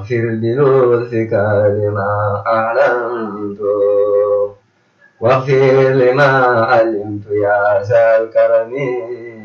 واغفر بلطفك لما أعلنت واغفر لما علمت يا ذا الكرم